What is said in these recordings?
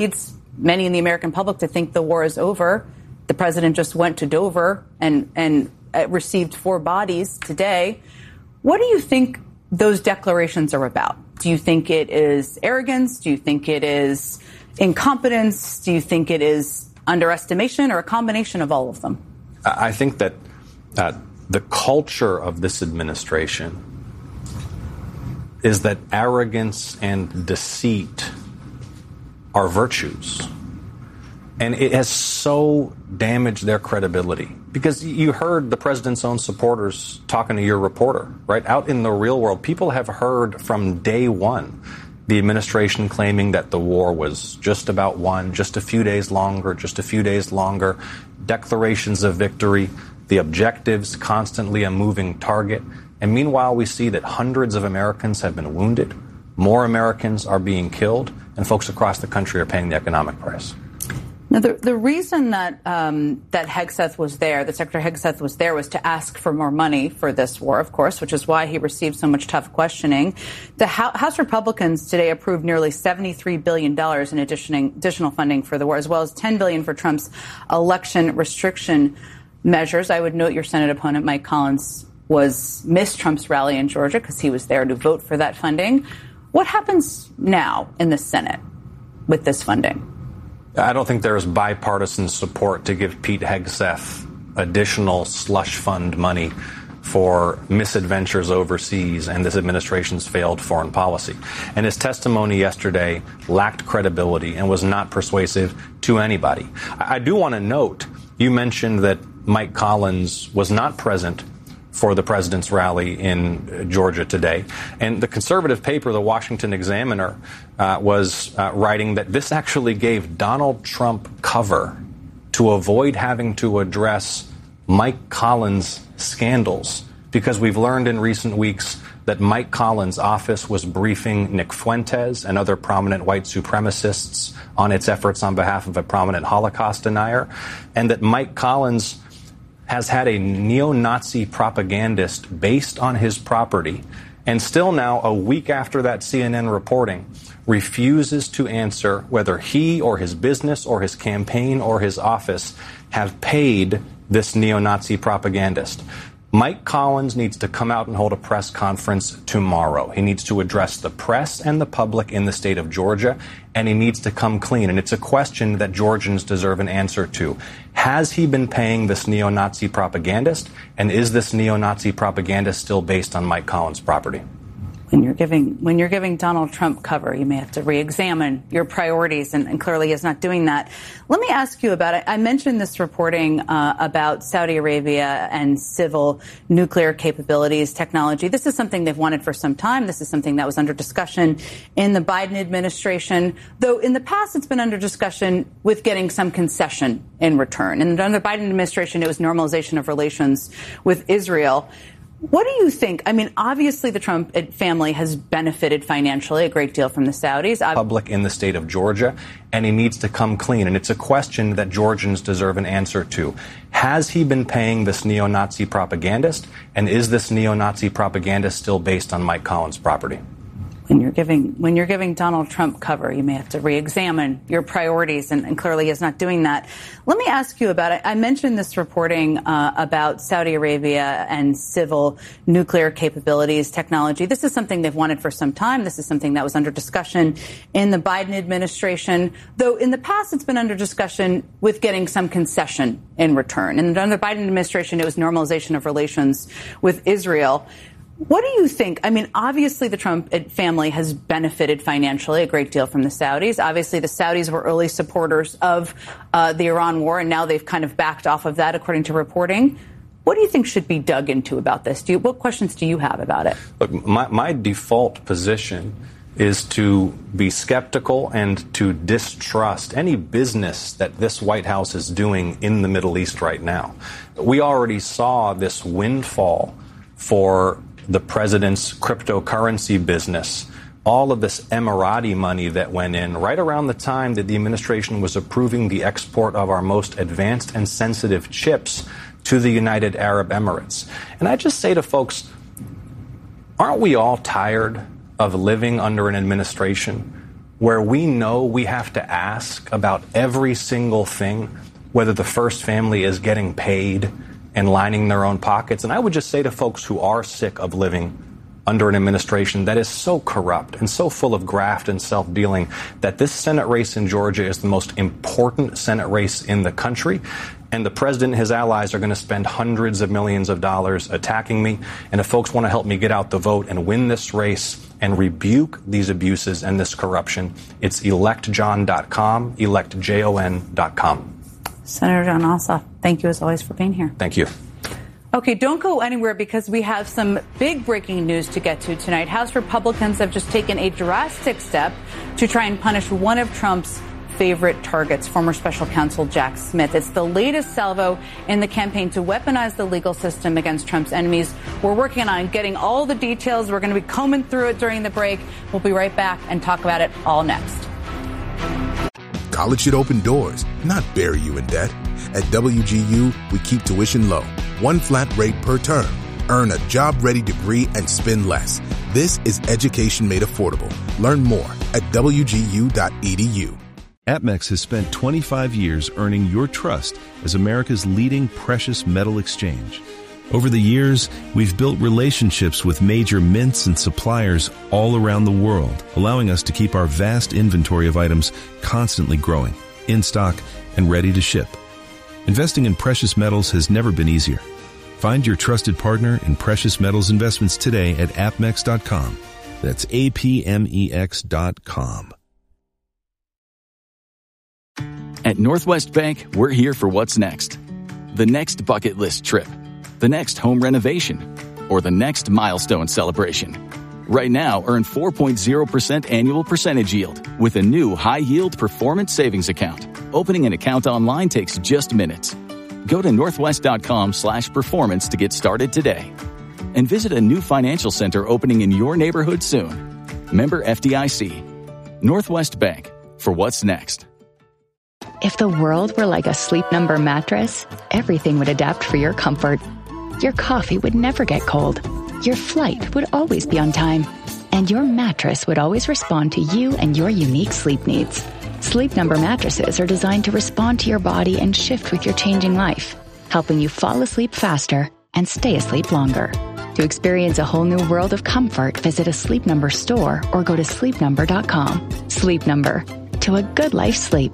leads many in the American public to think the war is over. The president just went to Dover and received 4 bodies today. What do you think those declarations are about? Do you think it is arrogance? Do you think it is incompetence? Do you think it is underestimation, or a combination of all of them? I think that the culture of this administration is that arrogance and deceit are virtues. And it has so damaged their credibility. Because you heard the president's own supporters talking to your reporter, right? Out in the real world, people have heard from day one the administration claiming that the war was just about won, just a few days longer, declarations of victory, the objectives constantly a moving target. And meanwhile, we see that hundreds of Americans have been wounded, more Americans are being killed, and folks across the country are paying the economic price. Now, the reason that that Hegseth was there, that Secretary Hegseth was there, was to ask for more money for this war, of course, which is why he received so much tough questioning. The House Republicans today approved nearly $73 billion in additional funding for the war, as well as $10 billion for Trump's election restriction measures. I would note your Senate opponent, Mike Collins, missed Trump's rally in Georgia because he was there to vote for that funding. What happens now in the Senate with this funding? I don't think there is bipartisan support to give Pete Hegseth additional slush fund money for misadventures overseas and this administration's failed foreign policy. And his testimony yesterday lacked credibility and was not persuasive to anybody. I do want to note, you mentioned that Mike Collins was not present for the president's rally in Georgia today. And the conservative paper, the Washington Examiner, was writing that this actually gave Donald Trump cover to avoid having to address Mike Collins' scandals, because we've learned in recent weeks that Mike Collins' office was briefing Nick Fuentes and other prominent white supremacists on its efforts on behalf of a prominent Holocaust denier, and that Mike Collins has had a neo-Nazi propagandist based on his property, and still now, a week after that CNN reporting, refuses to answer whether he or his business or his campaign or his office have paid this neo-Nazi propagandist. Mike Collins needs to come out and hold a press conference tomorrow. He needs to address the press and the public in the state of Georgia, and he needs to come clean. And it's a question that Georgians deserve an answer to. Has he been paying this neo-Nazi propagandist? And is this neo-Nazi propagandist still based on Mike Collins' property? When you're giving Donald Trump cover, you may have to re-examine your priorities, and clearly he's not doing that. Let me ask you about it. I mentioned this reporting about Saudi Arabia and civil nuclear capabilities, technology. This is something they've wanted for some time. This is something that was under discussion in the Biden administration, though in the past it's been under discussion with getting some concession in return. And under the Biden administration, it was normalization of relations with Israel. What do you think? I mean, obviously the Trump family has benefited financially a great deal from the Saudis. Public in the state of Georgia, and he needs to come clean. And it's a question that Georgians deserve an answer to. Has he been paying this neo-Nazi propagandist? And is this neo-Nazi propagandist still based on Mike Collins' property? When you're giving Donald Trump cover, you may have to re-examine your priorities, and clearly he's not doing that. Let me ask you about it. I mentioned this reporting about Saudi Arabia and civil nuclear capabilities, technology. This is something they've wanted for some time. This is something that was under discussion in the Biden administration, though in the past it's been under discussion with getting some concession in return. And under the Biden administration, it was normalization of relations with Israel. What do you think? I mean, obviously the Trump family has benefited financially a great deal from the Saudis. Obviously, the Saudis were early supporters of the Iran war, and now they've kind of backed off of that, according to reporting. What do you think should be dug into about this? What questions do you have about it? Look, my default position is to be skeptical and to distrust any business that this White House is doing in the Middle East right now. We already saw this windfall for the president's cryptocurrency business, all of this Emirati money that went in right around the time that the administration was approving the export of our most advanced and sensitive chips to the United Arab Emirates. And I just say to folks, aren't we all tired of living under an administration where we know we have to ask about every single thing, whether the first family is getting paid and lining their own pockets. And I would just say to folks who are sick of living under an administration that is so corrupt and so full of graft and self-dealing that this Senate race in Georgia is the most important Senate race in the country. And the president and his allies are going to spend hundreds of millions of dollars attacking me. And if folks want to help me get out the vote and win this race and rebuke these abuses and this corruption, it's electjohn.com, electjon.com. Senator Jon Ossoff, thank you as always for being here. Thank you. Okay, don't go anywhere because we have some big breaking news to get to tonight. House Republicans have just taken a drastic step to try and punish one of Trump's favorite targets, former special counsel Jack Smith. It's the latest salvo in the campaign to weaponize the legal system against Trump's enemies. We're working on getting all the details. We're going to be combing through it during the break. We'll be right back and talk about it all next. College should open doors, not bury you in debt. At WGU, we keep tuition low, one flat rate per term. Earn a job-ready degree and spend less. This is education made affordable. Learn more at WGU.edu. APMEX has spent 25 years earning your trust as America's leading precious metal exchange. Over the years, we've built relationships with major mints and suppliers all around the world, allowing us to keep our vast inventory of items constantly growing, in stock, and ready to ship. Investing in precious metals has never been easier. Find your trusted partner in precious metals investments today at apmex.com. That's APMEX.com. At Northwest Bank, we're here for what's next. The next bucket list trip, the next home renovation, or the next milestone celebration. Right now, earn 4.0% annual percentage yield with a new high-yield performance savings account. Opening an account online takes just minutes. Go to northwest.com/performance to get started today. And visit a new financial center opening in your neighborhood soon. Member FDIC. Northwest Bank, for what's next. If the world were like a Sleep Number mattress, everything would adapt for your comfort. Your coffee would never get cold. Your flight would always be on time. And your mattress would always respond to you and your unique sleep needs. Sleep Number mattresses are designed to respond to your body and shift with your changing life, helping you fall asleep faster and stay asleep longer. To experience a whole new world of comfort, visit a Sleep Number store or go to sleepnumber.com. Sleep Number. To a good life sleep.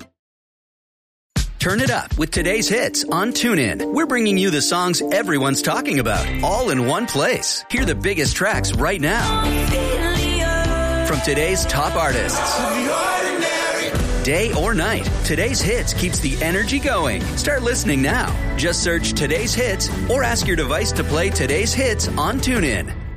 Turn it up with today's hits on TuneIn. We're bringing you the songs everyone's talking about, all in one place. Hear the biggest tracks right now. From today's top artists. Day or night, today's hits keeps the energy going. Start listening now. Just search today's hits or ask your device to play today's hits on TuneIn.